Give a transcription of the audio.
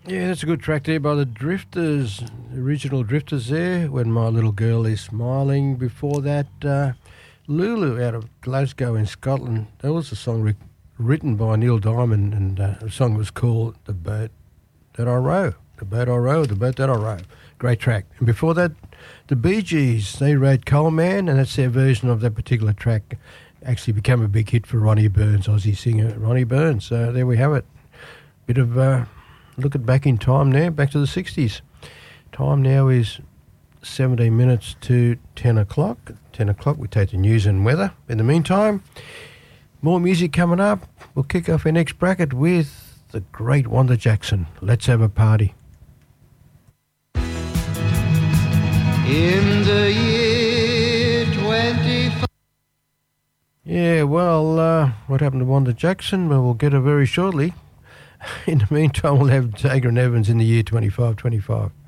Yeah, that's a good track there by the Drifters, original Drifters there, When My Little Girl Is Smiling. Before that, Lulu out of Glasgow in Scotland. That was a song written by Neil Diamond, and the song was called The Boat That I Row. The Boat I Row, The Boat That I Row. Great track. And before that, the Bee Gees, they wrote Coal Man, and that's their version of that particular track. Actually became a big hit for Ronnie Burns, Aussie singer Ronnie Burns. So there we have it. Bit of looking back in time now, back to the 60s. Time now is 17 minutes to 10 o'clock. 10 o'clock, we take the news and weather. In the meantime, more music coming up. We'll kick off our next bracket with the great Wanda Jackson. Let's have a party. In the year 25. Yeah, well, what happened to Wanda Jackson? Well, we'll get her very shortly. In the meantime, we'll have Tager and Evans in the year 2525.